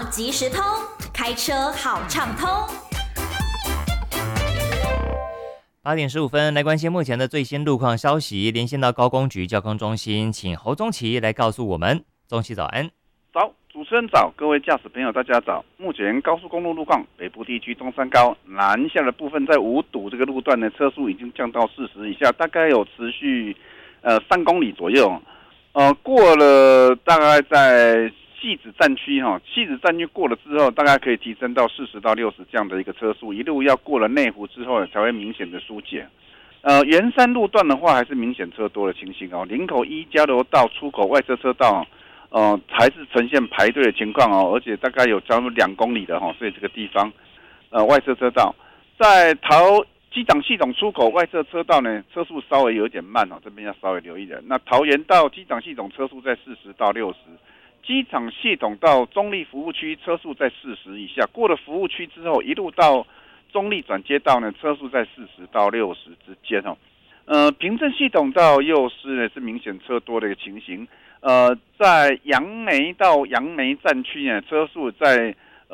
即时通，开车好畅通。 8点15分，来关心目前的最新路况消息。连线到高工局交通中心，请侯宗奇来告诉我们。宗奇早安。 早，主持人早，各位驾驶朋友大家早。目前高速公路路况，北部地区中山高南下的部分，在五堵这个路段的车速已经降到40以下，大概有持续3公里左右。过了大概在汐止站区汐止站区过了之后，大概可以提升到40到60这样的一个车速，一路要过了内湖之后才会明显的疏解。圆山路段的话，还是明显车多的情形林口一交流道出口外侧车道还是呈现排队的情况而且大概有将近2公里的所以这个地方外侧车道在机场系统出口外侧车道呢，车速稍微有点慢这边要稍微留意的。那桃园到机场系统车速在40到60，机场系统到中立服务区车速在40以下，过了服务区之后，一路到中立转接道呢，车速在40到60之间平镇系统到幼师呢是明显车多的一个情形。在杨梅到杨梅站区呢，车速在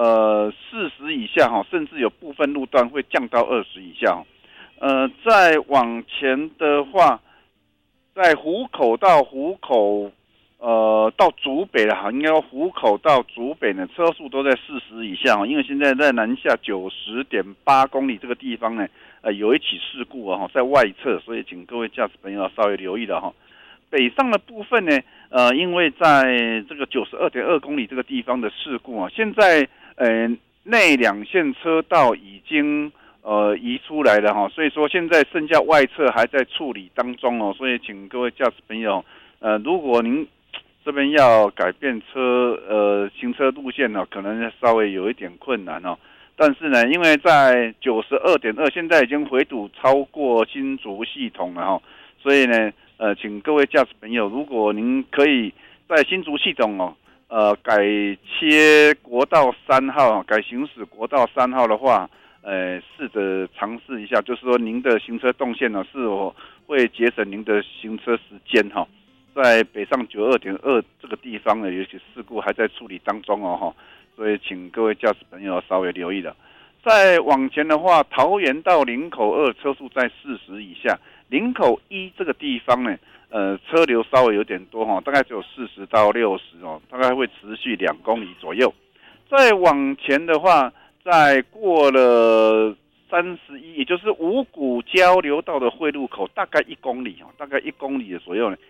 40以下甚至有部分路段会降到20以下再往前的话，在湖口到湖口到竹北了应该湖口到竹北呢，车速都在40以下因为现在在南下90.8公里这个地方呢，有一起事故在外侧，所以请各位驾驶朋友稍微留意了北上的部分呢，因为在这个92.2公里这个地方的事故现在内两线车道已经移出来了所以说现在剩下外侧还在处理当中所以请各位驾驶朋友如果您这边要改变行车路线可能稍微有一点困难但是呢，因为在92.2现在已经回堵超过新竹系统了所以呢请各位驾驶朋友，如果您可以在新竹系统改切国道3号改行驶国道3号的话试着尝试一下，就是说您的行车动线是否会节省您的行车时间在北上92.2这个地方呢，有些事故还在处理当中所以请各位驾驶朋友稍微留意了。再往前的话，桃园到林口2车速在40以下，林口1这个地方呢车流稍微有点多大概只有40到60大概会持续2公里左右。再往前的话，在过了31，也就是五股交流道的汇入口，大概1公里大概1公里的左右呢，